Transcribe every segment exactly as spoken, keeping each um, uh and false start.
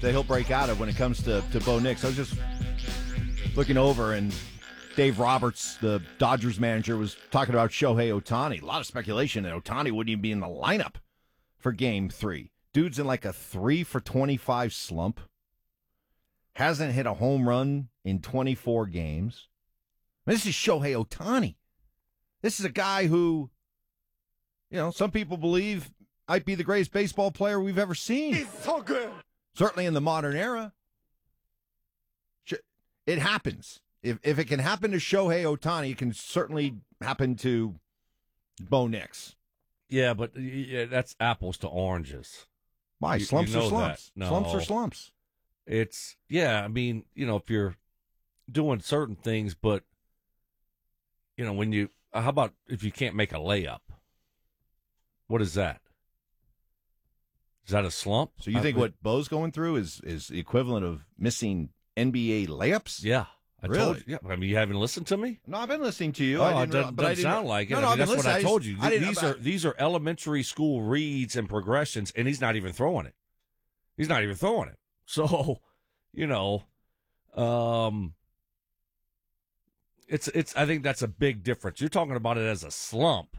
that he'll break out of when it comes to, to Bo Nix. I was just looking over, and Dave Roberts, the Dodgers manager, was talking about Shohei Ohtani. A lot of speculation that Ohtani wouldn't even be in the lineup for game three. Dude's in like a three for twenty-five slump. Hasn't hit a home run in twenty-four games. This is Shohei Ohtani. This is a guy who, you know, some people believe might be the greatest baseball player we've ever seen. He's so good. Certainly in the modern era. It happens. If if it can happen to Shohei Ohtani, it can certainly happen to Bo Nix. Yeah, but yeah, that's apples to oranges. Why? You, slumps you know or slumps? No. Slumps or slumps? It's, yeah, I mean, you know, if you're doing certain things, but, you know, when you, how about if you can't make a layup? What is that? Is that a slump? So you I think mean, what Bo's going through is, is the equivalent of missing N B A layups? Yeah. I Really? told you. Yeah, I mean, you haven't listened to me? No, I've been listening to you. Oh, I it didn't, doesn't, but I doesn't didn't, sound like it. No, I no, mean, I've that's been what I listening. told just- you. I didn't- These are these are elementary school reads and progressions, and he's not even throwing it. He's not even throwing it. So, you know, um, it's it's. I think that's a big difference. You're talking about it as a slump.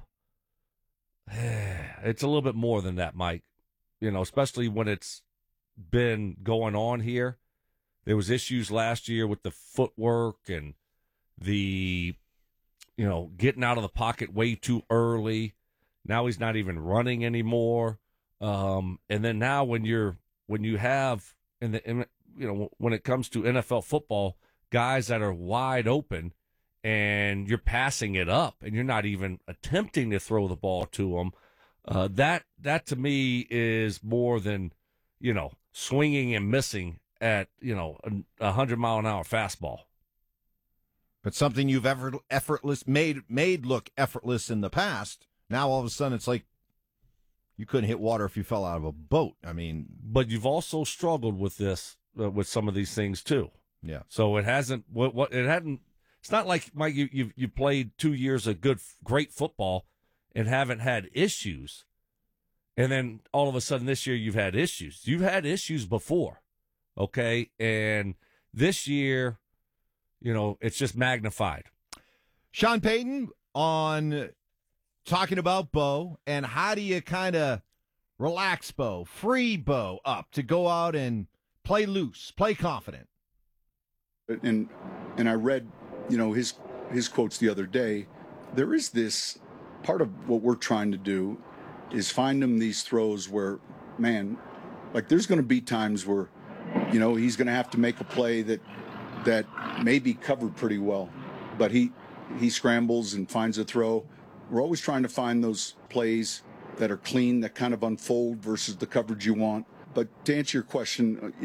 It's a little bit more than that, Mike. You know, especially when it's been going on here. There was issues last year with the footwork and the, you know, getting out of the pocket way too early. Now he's not even running anymore. Um, and then now when you're when you have in the in, you know when it comes to N F L football, guys that are wide open and you're passing it up and you're not even attempting to throw the ball to them. Uh, that that to me is more than, you know, swinging and missing at, you know, a, a hundred mile an hour fastball. But something you've ever effortless made made look effortless in the past. Now all of a sudden it's like you couldn't hit water if you fell out of a boat. I mean, but you've also struggled with this uh, with some of these things too. Yeah. So it hasn't what what it hadn't. It's not like Mike, you you you played two years of good great football and haven't had issues, and then all of a sudden this year you've had issues. You've had issues before, okay, and this year, you know, it's just magnified. Sean Payton on talking about Bo and how do you kind of relax Bo, free Bo up to go out and play loose, play confident. And and I read, you know, his his quotes the other day. There is this part of what we're trying to do is find him these throws where, man, like there's going to be times where, you know, he's going to have to make a play that that may be covered pretty well, but he he scrambles and finds a throw. We're always trying to find those plays that are clean, that kind of unfold versus the coverage you want. But to answer your question,